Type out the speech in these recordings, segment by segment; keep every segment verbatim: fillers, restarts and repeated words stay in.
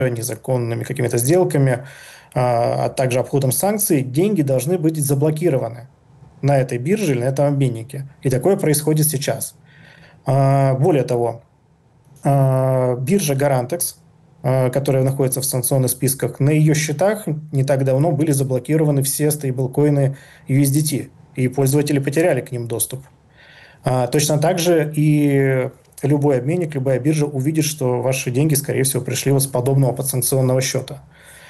незаконными какими-то сделками, а также обходом санкций, деньги должны быть заблокированы на этой бирже или на этом обменнике. И такое происходит сейчас. Более того, биржа Garantex, которая находится в санкционных списках, на ее счетах не так давно были заблокированы все стейблкоины ю эс ди ти, и пользователи потеряли к ним доступ. Точно так же и любой обменник, любая биржа увидит, что ваши деньги, скорее всего, пришли вот с подобного подсанкционного счета.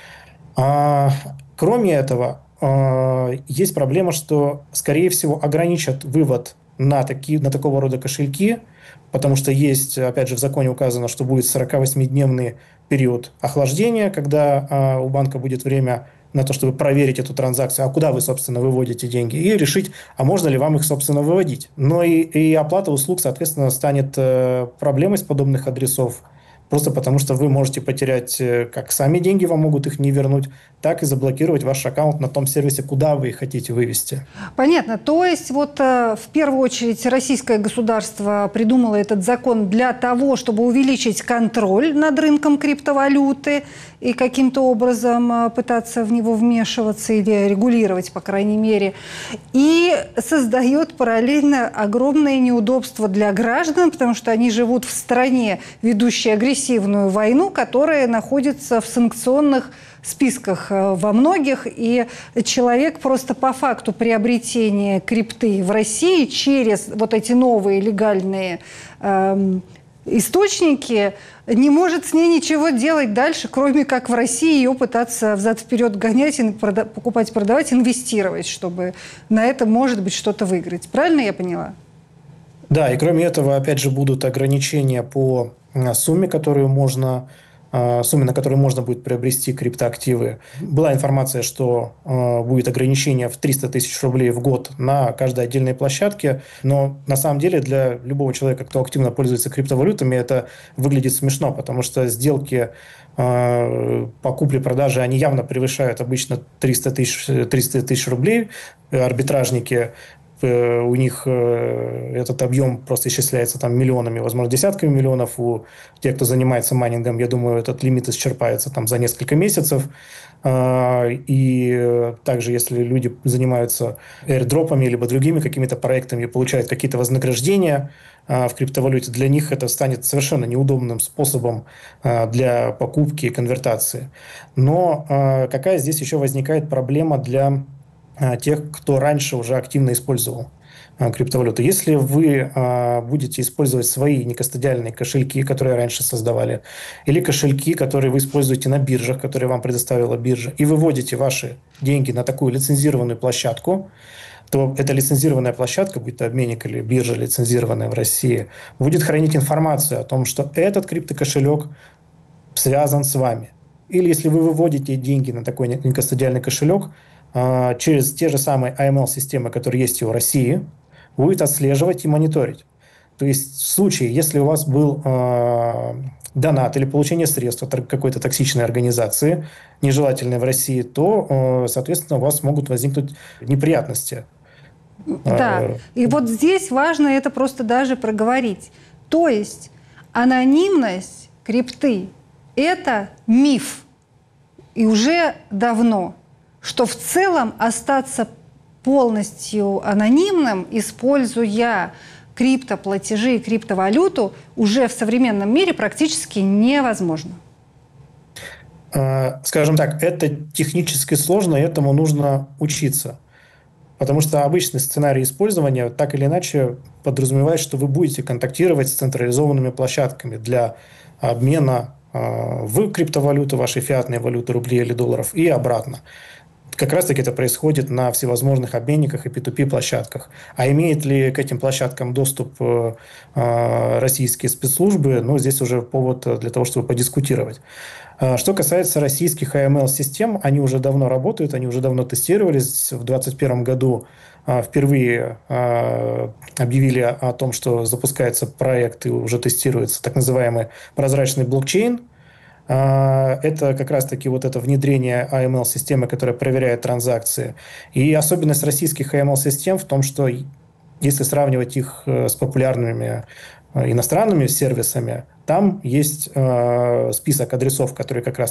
Кроме этого, есть проблема, что, скорее всего, ограничат вывод на, такие, на такого рода кошельки, потому что есть, опять же, в законе указано, что будет сорокавосьмидневный период охлаждения, когда а, у банка будет время на то, чтобы проверить эту транзакцию, а куда вы, собственно, выводите деньги, и решить, а можно ли вам их, собственно, выводить. Но и, и оплата услуг, соответственно, станет э, проблемой с подобных адресов, просто потому что вы можете потерять как сами деньги, вам могут их не вернуть, так и заблокировать ваш аккаунт на том сервисе, куда вы их хотите вывести. Понятно. То есть вот в первую очередь российское государство придумало этот закон для того, чтобы увеличить контроль над рынком криптовалюты и каким-то образом пытаться в него вмешиваться или регулировать, по крайней мере. И создает параллельно огромное неудобство для граждан, потому что они живут в стране, ведущей агрессивную войну, которая находится в санкционных списках во многих, и человек просто по факту приобретения крипты в России через вот эти новые легальные эм, источники не может с ней ничего делать дальше, кроме как в России ее пытаться взад-вперед гонять, и прода- покупать, продавать, инвестировать, чтобы на это, может быть, что-то выиграть. Правильно я поняла? Да, и кроме этого, опять же, будут ограничения по сумме, которую можно сумме, на которую можно будет приобрести криптоактивы. Была информация, что э, будет ограничение в триста тысяч рублей в год на каждой отдельной площадке, но на самом деле для любого человека, кто активно пользуется криптовалютами, это выглядит смешно, потому что сделки э, по купле-продаже, они явно превышают обычно триста тысяч рублей. Арбитражники, у них этот объем просто исчисляется там миллионами, возможно, десятками миллионов. У тех, кто занимается майнингом, я думаю, этот лимит исчерпается там за несколько месяцев. И также, если люди занимаются airdropами либо другими какими-то проектами и получают какие-то вознаграждения в криптовалюте, для них это станет совершенно неудобным способом для покупки и конвертации. Но какая здесь еще возникает проблема для тех, кто раньше уже активно использовал криптовалюту. Если вы а, будете использовать свои некастодиальные кошельки, которые раньше создавали, или кошельки, которые вы используете на биржах, которые вам предоставила биржа, и выводите ваши деньги на такую лицензированную площадку, то эта лицензированная площадка, будь то обменник или биржа, лицензированная в России, будет хранить информацию о том, что этот криптокошелек связан с вами. Или если вы выводите деньги на такой некастодиальный кошелек, через те же самые эй эм эл-системы, которые есть и в России, будет отслеживать и мониторить. То есть в случае, если у вас был э, донат или получение средств от какой-то токсичной организации, нежелательной в России, то, э, соответственно, у вас могут возникнуть неприятности. Да, и вот здесь важно это просто даже проговорить. То есть анонимность крипты – это миф. И уже давно. Что в целом остаться полностью анонимным, используя криптоплатежи и криптовалюту, уже в современном мире практически невозможно. Скажем так, это технически сложно, и этому нужно учиться. Потому что обычный сценарий использования так или иначе подразумевает, что вы будете контактировать с централизованными площадками для обмена в криптовалюту, вашей фиатной валюты, рублей или долларов, и обратно. Как раз-таки это происходит на всевозможных обменниках и пи ту пи-площадках. А имеют ли к этим площадкам доступ э, российские спецслужбы? Ну, здесь уже повод для того, чтобы подискутировать. Что касается российских эй эм эл-систем, они уже давно работают, они уже давно тестировались. В две тысячи двадцать первом году впервые объявили о том, что запускается проект и уже тестируется так называемый прозрачный блокчейн. Это как раз-таки вот это внедрение эй эм эл-системы, которая проверяет транзакции. И особенность российских эй эм эл-систем в том, что если сравнивать их с популярными иностранными сервисами, там есть э, список адресов, которые как раз